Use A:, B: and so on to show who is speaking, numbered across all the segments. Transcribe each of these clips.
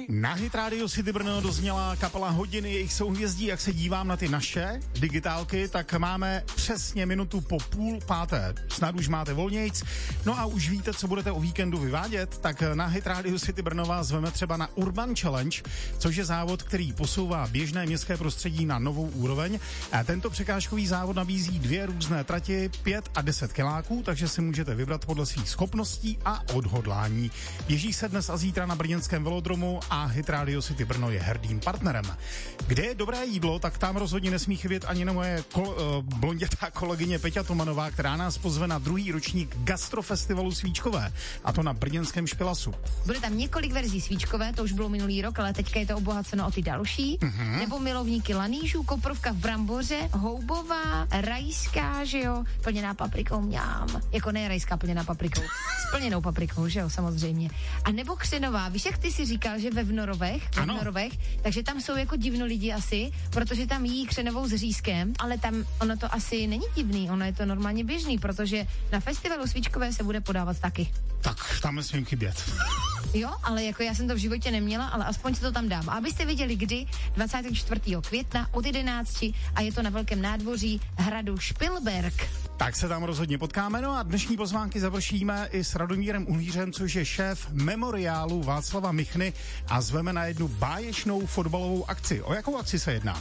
A: Na Hit Radio City Brno dozněla kapela Hodiny, jejich souhvězdí. Jak se dívám na ty naše digitálky, tak máme přesně minutu po 4:30. Snad už máte volnějc. No a už víte, co budete o víkendu vyvádět, tak na Hit Radio City Brno vás zveme třeba na Urban Challenge, což je závod, který posouvá běžné městské prostředí na novou úroveň. A tento překážkový závod nabízí 2 různé trati, 5 a 10 kiláků, takže si můžete vybrat podle svých schopností a odhodlání. Běží se dnes a zítra na brněnském velodromu a Hit Radio City Brno je hrdým partnerem. Kde je dobré jídlo, tak tam rozhodně nesmí chybět ani na moje blondětá kolegyně Peťa Tomanová, která nás pozve na 2. ročník Gastrofestivalu Svíčkové, a to na brněnském Špilasu.
B: Bude tam několik verzí Svíčkové, to už bylo minulý rok, ale teďka je to obohaceno o ty další. Nebo milovníky lanýžů, koprovka v bramboře, houbová, rajská, že jo, plněná paprikou, mňám. Jako ne rajská plněná paprikou, s plněnou paprikou, že jo, samozřejmě. A nebo křenová, víš, jak ty si říkal, že ve Vnorovech, takže tam jsou jako divno lidi asi, protože tam jí křenovou s řízkem, ale tam ono to asi není divný, ono je to normálně běžný, protože na festivalu Svíčkové se bude podávat taky.
A: Tak tam nesmím chybět.
B: Jo, ale jako já jsem to v životě neměla, ale aspoň si to tam dám. A abyste věděli kdy, 24. května od 11 a je to na Velkém nádvoří hradu Špilberk.
A: Tak se tam rozhodně potkáme, no a dnešní pozvánky završíme i s Radomírem Uhlířem, což je šéf memoriálu Václava Michny, a zveme na jednu báječnou fotbalovou akci. O jakou akci se jedná?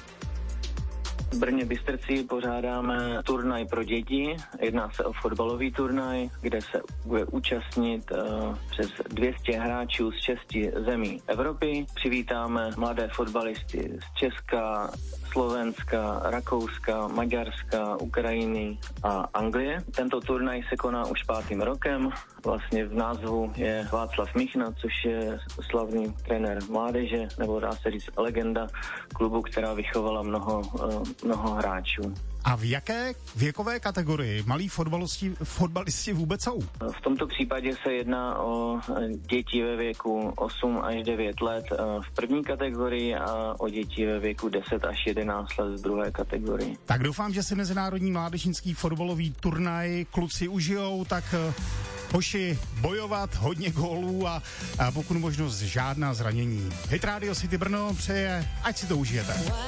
C: V Brně Bystrci pořádáme turnaj pro děti. Jedná se o fotbalový turnaj, kde se bude účastnit přes 200 hráčů z 6 zemí Evropy. Přivítáme mladé fotbalisty z Česka, Slovenska, Rakouska, Maďarska, Ukrajiny a Anglie. Tento turnaj se koná už 5. rokem. Vlastně v názvu je Václav Michna, což je slavný trenér mládeže, nebo dá se říct legenda klubu, která vychovala mnoho hráčů.
A: A v jaké věkové kategorii malí fotbalisti vůbec jsou?
C: V tomto případě se jedná o děti ve věku 8 až 9 let v první kategorii a o děti ve věku 10 až 11 let v druhé kategorii.
A: Tak doufám, že si mezinárodní mládežnický fotbalový turnaj kluci užijou, tak hoši bojovat, hodně gólů a pokud možnost žádná zranění. Hit Radio City Brno přeje, ať si to užijete.